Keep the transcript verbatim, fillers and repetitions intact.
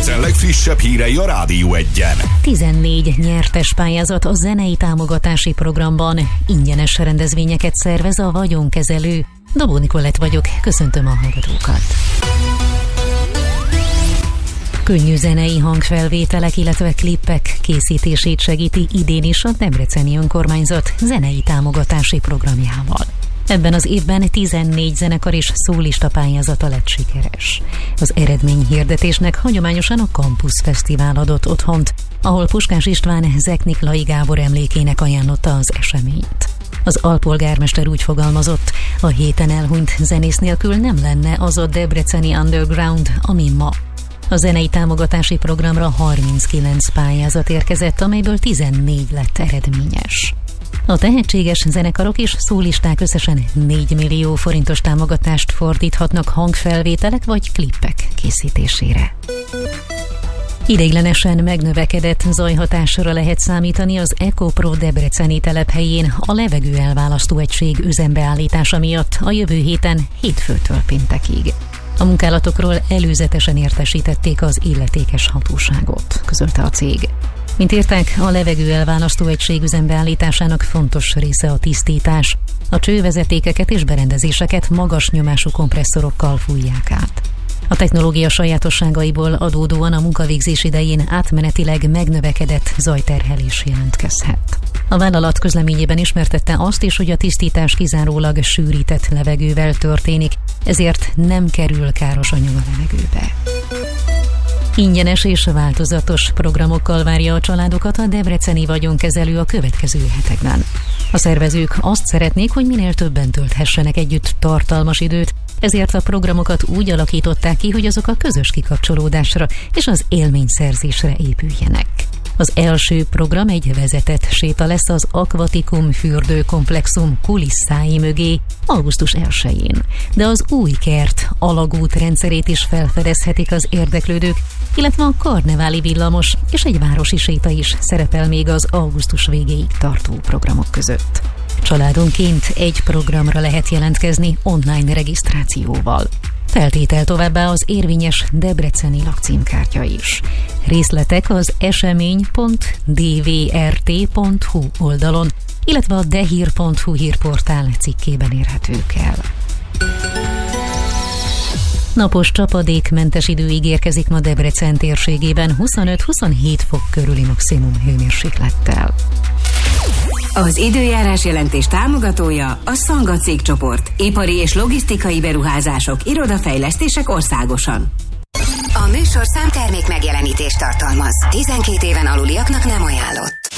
Debrecen legfrissebb hírei a Rádió Egyen. tizennégy nyertes pályázat a zenei támogatási programban. Ingyenes rendezvényeket szervez a vagyonkezelő. Dabó Nikolett vagyok, köszöntöm a hallgatókat. Könnyű zenei hangfelvételek, illetve klippek készítését segíti idén is a Debreceni Önkormányzat zenei támogatási programjával. Ebben az évben tizennégy zenekar és szólista pályázata lett sikeres. Az eredményhirdetésnek hagyományosan a Campus Fesztivál adott otthont, ahol Puskás István Zekniklai Gábor emlékének ajánlotta az eseményt. Az alpolgármester úgy fogalmazott, a héten elhunyt zenész nélkül nem lenne az a debreceni underground, ami ma. A zenei támogatási programra harminckilenc pályázat érkezett, amelyből tizennégy lett eredményes. A tehetséges zenekarok és szólisták összesen négy millió forintos támogatást fordíthatnak hangfelvételek vagy klippek készítésére. Ideiglenesen megnövekedett zajhatásra lehet számítani az EcoPro debreceni telephelyén a levegő elválasztó egység üzembeállítása miatt a jövő héten hétfőtől péntekig. A munkálatokról előzetesen értesítették az illetékes hatóságot, közölte a cég. Mint írták, a levegő elválasztó egység üzembeállításának fontos része a tisztítás. A csővezetékeket és berendezéseket magas nyomású kompresszorokkal fújják át. A technológia sajátosságaiból adódóan a munkavégzés idején átmenetileg megnövekedett zajterhelés jelentkezhet. A vállalat közleményében ismertette azt is, hogy a tisztítás kizárólag sűrített levegővel történik, ezért nem kerül káros anyag a levegőbe. Ingyenes és változatos programokkal várja a családokat a debreceni vagyonkezelő a következő hetekben. A szervezők azt szeretnék, hogy minél többen tölthessenek együtt tartalmas időt, ezért a programokat úgy alakították ki, hogy azok a közös kikapcsolódásra és az élményszerzésre épüljenek. Az első program egy vezetett séta lesz az Aquatikum fürdőkomplexum kulisszái mögé augusztus elsején, de az új kert alagút rendszerét is felfedezhetik az érdeklődők, illetve a karneváli villamos és egy városi séta is szerepel még az augusztus végéig tartó programok között. Családonként egy programra lehet jelentkezni online regisztrációval. Feltétel továbbá az érvényes debreceni lakcímkártya is. Részletek az esemény pont d v r t pont h u oldalon, illetve a dehír pont h u hírportál cikkében érhetők el. Napos csapadékmentes idő ígérkezik ma Debrecen térségében huszonöt-huszonhét fok körüli maximum hőmérséklettel. Az időjárás jelentés támogatója a Szanga cégcsoport. Ipari és logisztikai beruházások, irodafejlesztések országosan. A műsorszám termék megjelenítést tartalmaz. tizenkét éven aluliaknak nem ajánlott.